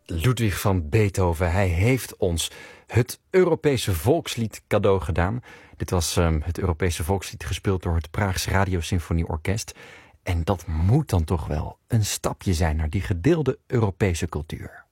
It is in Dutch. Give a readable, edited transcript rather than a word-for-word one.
Ludwig van Beethoven, hij heeft ons het Europese volkslied cadeau gedaan. Dit was het Europese volkslied gespeeld door het Praags Radiosymfonieorkest. En dat moet dan toch wel een stapje zijn naar die gedeelde Europese cultuur.